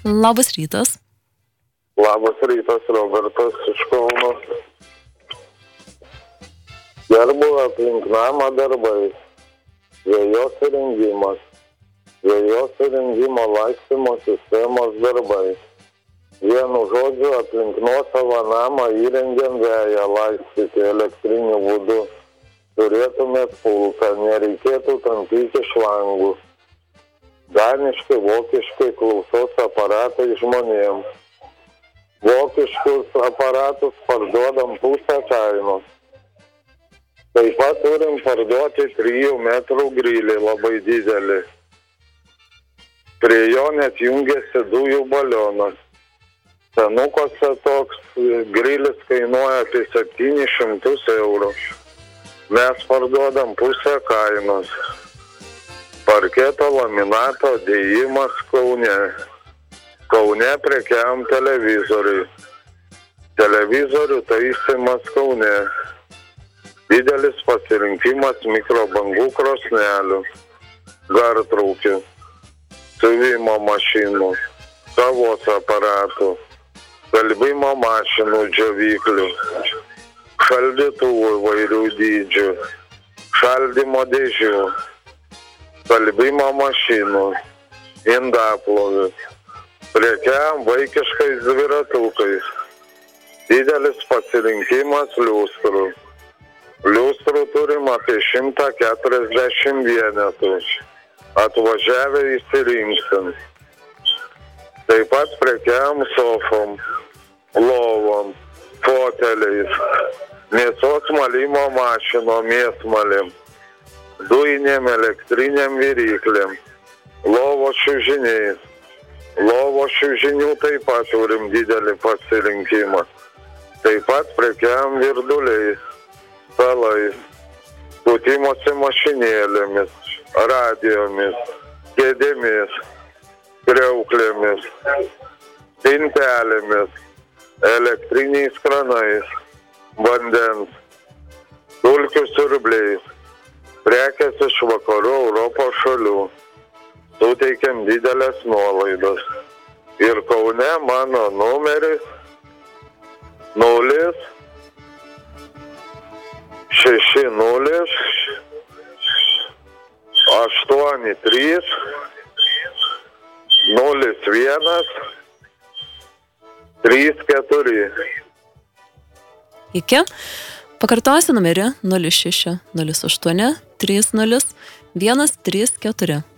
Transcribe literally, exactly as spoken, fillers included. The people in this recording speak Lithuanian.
Labas rytas. Labas rytas, Robertas iš Kauno. Gerbų aplink namą darbai. Vėjos įrengimas. Vėjos įrengimo laistimo sistemos darbai. Vienu žodžiu aplink nuosavą namą įrengiam vėją laistyti elektriniu būdu. Turėtumėt pultą, nereikėtų tampyti šlangų. Daniškai, vokiškai klausos aparatai žmonėms. Vokiškus aparatus parduodam pusę kainos. Taip pat turim parduoti trijų metrų grilį, labai didelį. Prie jo net jungiasi dujų balionas. Senukose toks grilis kainuoja apie septynis šimtus eurų. Mes parduodam pusę kainos. Parketo laminato dėjimas Kaune. Kaune prekiam televizoriui. Televizorių taisymas Kaune. Didelis pasirinkimas mikrobangų krosnelių, gartraukių, siuvimo mašinų, kavos aparatų, skalbimo mašinų džiovyklių, šaldytuvų įvairių dydžių, šaldymo dėžių, skalbimo mašinų, indaplovių, prekiam vaikiškais dviratukais. Didelis pasirinkimas liustrų. Liustrų turim apie šimtą keturiasdešimt vienetų. Atvažiavę įsirinksim. Taip pat prekiam sofom, lovom, foteliais, mėsos malimo mašinom, mėsmalim, dujinėm elektriniam viryklėm, lovos čiužiniais. Lovos čiužinių taip pat turim didelį pasirinkimą. Taip pat prekiam virduliais, stalais, pūtimosi mašinėlėmis, radijomis, kėdėmis, kriauklėmis, spintelėmis, elektriniais kranais, vandens, dulkių siurbliais, prekės iš vakarų Europos šalių. Suteikiam didelės nuolaidas. Ir Kaune mano numeris nulis šeši nulis aštuoni trys nulis vienas trys keturi. Iki. Pakartosiu numerį nulis šeši nulis aštuoni trys nulis vienas trys keturi.